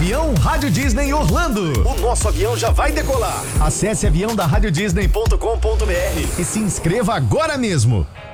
Avião Rádio Disney Orlando. O nosso avião já vai decolar. Acesse aviãodaradiodisney.com.br e se inscreva agora mesmo.